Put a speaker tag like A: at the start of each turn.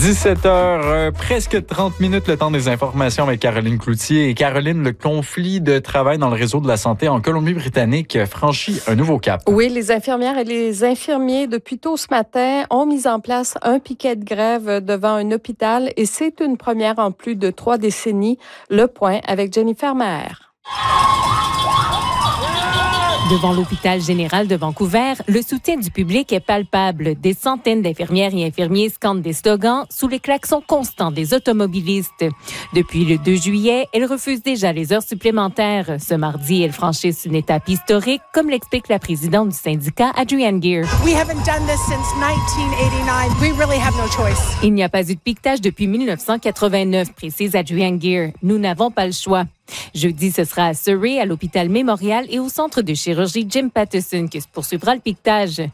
A: 17h, presque 30 minutes, le temps des informations avec Caroline Cloutier. Et Caroline, le conflit de travail dans le réseau de la santé en Colombie-Britannique franchit un nouveau cap.
B: Oui, les infirmières et les infirmiers, depuis tôt ce matin, ont mis en place un piquet de grève devant un hôpital et c'est une première en plus de 3 décennies. Le point avec Jennifer Maher.
C: Devant l'hôpital général de Vancouver, le soutien du public est palpable. Des centaines d'infirmières et infirmiers scandent des slogans sous les klaxons constants des automobilistes. Depuis le 2 juillet, elles refusent déjà les heures supplémentaires. Ce mardi, elles franchissent une étape historique, comme l'explique la présidente du syndicat, Adrienne Gear.
D: We haven't done this since 1989. We really have no choice.
C: Il n'y a pas eu de piquetage depuis 1989, précise Adrienne Gear. Nous n'avons pas le choix. Jeudi, ce sera à Surrey, à l'hôpital Mémorial et au centre de chirurgie Jim Pattison que se poursuivra le piquetage.